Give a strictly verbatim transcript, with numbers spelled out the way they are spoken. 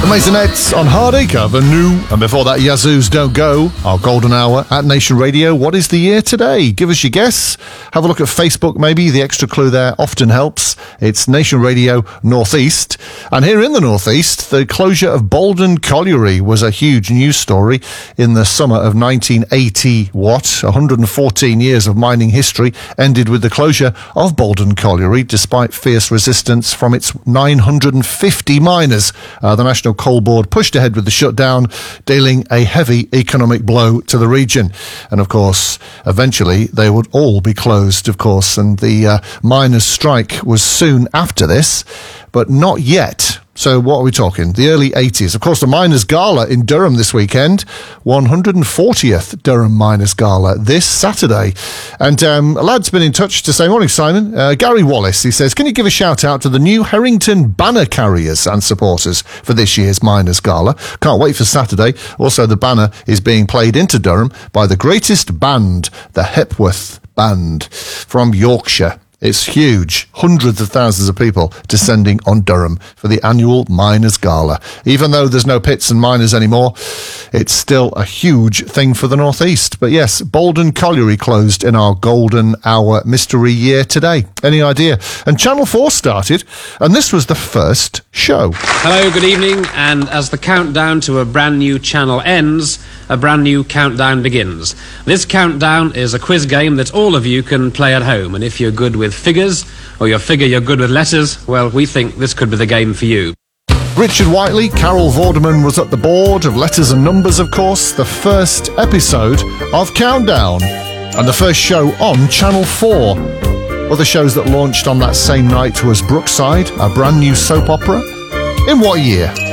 Maisonettes on Hardacre, the new, and before that, Yazoo's Don't Go, our golden hour at Nation Radio. What is the year today? Give us your guess. Have a look at Facebook, maybe. The extra clue there often helps. It's Nation Radio Northeast. And here in the Northeast, the closure of Baldon Colliery was a huge news story in the summer of nineteen eighty. What? one hundred fourteen years of mining history ended with the closure of Baldon Colliery, despite fierce resistance from its nine hundred fifty miners. Uh, the National Coal Board pushed ahead with the shutdown, dealing a heavy economic blow to the region. And of course, eventually they would all be closed, of course, and the uh, miners' strike was soon after this, but not yet. So what are we talking? The early eighties. Of course, the Miners' Gala in Durham this weekend. one hundred fortieth Durham Miners' Gala this Saturday. And um, a lad's been in touch to say, morning, Simon. Uh, Gary Wallace, he says, can you give a shout out to the new Harrington banner carriers and supporters for this year's Miners' Gala? Can't wait for Saturday. Also, the banner is being played into Durham by the greatest band, the Hepworth Band from Yorkshire. It's huge. Hundreds of thousands of people descending on Durham for the annual Miners' Gala. Even though there's no pits and miners anymore, it's still a huge thing for the Northeast. But yes, Baldon Colliery closed in our golden hour mystery year today. Any idea? And Channel four started, and this was the first show. Hello, good evening, and as the countdown to a brand new channel ends, a brand new countdown begins. This countdown is a quiz game that all of you can play at home, and if you're good with figures, or you figure you're good with letters, well, we think this could be the game for you. Richard Whiteley, Carol Vorderman was at the board of letters and numbers, of course, the first episode of Countdown, and the first show on Channel four. Other shows that launched on that same night was Brookside, a brand new soap opera. In what year?